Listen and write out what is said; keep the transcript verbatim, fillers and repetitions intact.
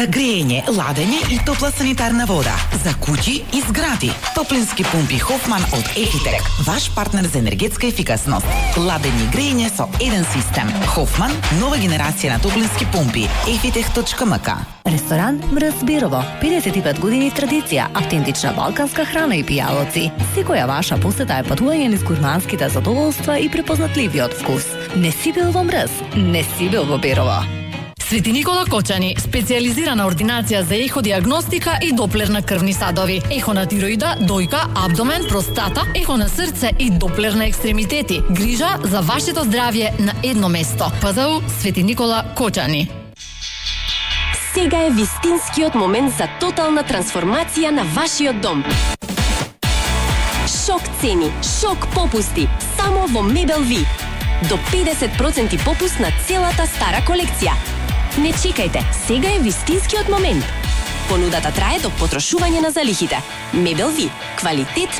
за грејење, ладење и топла санитарна вода, за куќи и згради. Топлински пумпи Хофман од Ефитек, ваш партнер за енергетска ефикасност. Ладење и грејење со еден систем. Хофман, нова генерација на топлински пумпи. ефитек точка ем ка. Ресторан Мрз Бирово, педесет и пет години традиција, автентична балканска храна и пијалоци. Секоја ваша посета е патување низ гурманските задоволства и препознатливиот вкус. Не си бил во Мрз, не си бил во Бирово. Свети Никола Кочани, специјализирана ординација за еходиагностика и доплер на крвни садови, ехо на тироида, дојка, абдомен, простата, ехо на срце и доплер на екстремитети. Грижа за вашето здравје на едно место. ПЗУ Свети Никола Кочани. Сега е вистинскиот момент за тотална трансформација на вашиот дом. Шок цени, шок попусти, само во Мебелви. До педесет проценти попуст на целата стара колекција. Не чекајте, сега е вистинскиот момент. Понудата трае до потрошување на залихите. Мебелви, квалитет